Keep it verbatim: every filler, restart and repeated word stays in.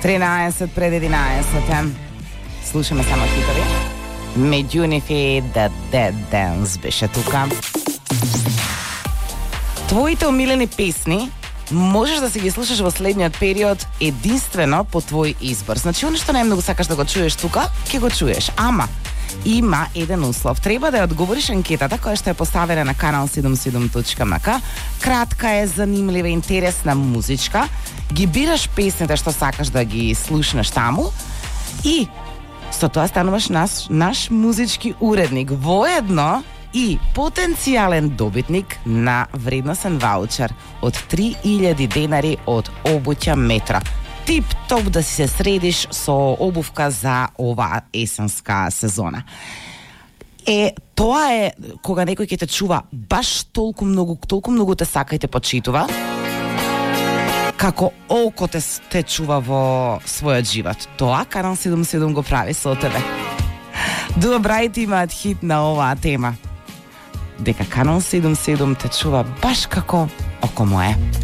тринадесет пред единадесет. Слушаме само хитови. Медюнифи The Dead Dance беше тука. Твоите омилени песни можеш да си ги слушаш во следниот период единствено по твој избор. Значи, оно што најмногу сакаш да го чуеш тука, ќе го чуеш. Ама, има еден услов. Треба да ја одговориш анкетата која што е поставена на канал седумдесет и седум точка ем ка. Кратка е, занимлива, интересна, музичка. Ги бираш песните што сакаш да ги слушнеш таму и со тоа стануваш наш, наш музички уредник. Воедно и потенцијален добитник на вредносен ваучер од три илјади денари од обуќа Метро. Тип-топ да си се средиш со обувка за оваа есенска сезона. Е, тоа е кога некој ќе те чува баш толку многу, толку многу те сака и те почитува, како око те, те чува во својот живот. Тоа канал седумдесет и седум го прави со тебе. Добрајте имаат хит на оваа тема. Дека канал седумдесет и седум те чува баш како око мое.